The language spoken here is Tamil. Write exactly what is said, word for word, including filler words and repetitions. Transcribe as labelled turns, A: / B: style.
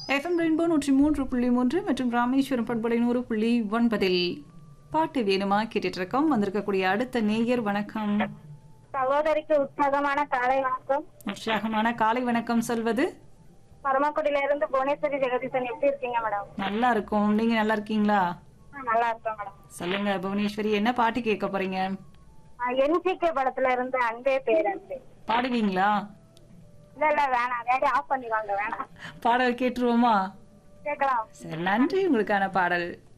A: எஃப்எம் ரெயின்போ நூற்றி மூன்று புள்ளி மூன்று மற்றும் ராமேஸ்வரம் பண்பலை நூறு புள்ளி ஒன்பதில் பாட்டு வேணுமா கேட்டுட்டு இருக்கோம். வந்திருக்கக்கூடிய அடுத்த நேயர் வணக்கம்.
B: சகோதரிக்கு உற்சாகமான காலை வணக்கம்.
A: உற்சாகமான காலை வணக்கம் சொல்வது
B: பரமக்குடியில இருந்து புவனேஸ்வரி ஜெகதீசன். எப்படி இருக்கீங்க மேடம்?
A: நல்லா இருக்கும். நீங்க நல்லா இருக்கீங்களா?
B: ஆ, நல்லா இருக்கேன் மேடம்.
A: சொல்லுங்க புவனேஸ்வரி, என்ன பாட்டு கேட்க போறீங்க?
B: என்ஜிகே படத்துல இருந்து அன்பே பேரன்பே.
A: பாடுவீங்களா?
B: இல்ல இல்ல வேணாம், ரேடியோ ஆஃப் பண்ணிவாங்க, வேணாம்.
A: பாடல் கேட்டுருவோமா?
B: கேட்கலாம்.
A: சரி, நன்றி. உங்களுக்கான பாடல்.